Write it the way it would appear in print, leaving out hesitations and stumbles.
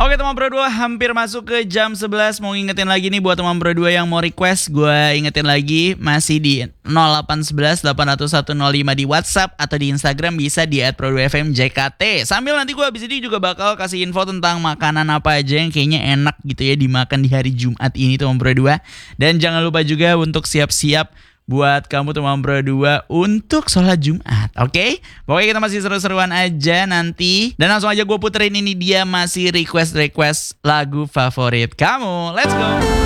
Oke teman Pro 2, hampir masuk ke jam 11. Mau ngingetin lagi nih buat teman Pro 2 yang mau request, gue ingetin lagi masih di 0811 801 05 di WhatsApp atau di Instagram bisa di @pro2fmjkt. Sambil nanti gue abis ini juga bakal kasih info tentang makanan apa aja yang kayaknya enak gitu ya dimakan di hari Jumat ini teman Pro 2. Dan jangan lupa juga untuk siap-siap buat kamu teman Pro 2 untuk sholat Jumat, oke? Pokoknya kita masih seru-seruan aja nanti. Dan langsung aja gue puterin, ini dia masih request lagu favorit kamu. Let's go!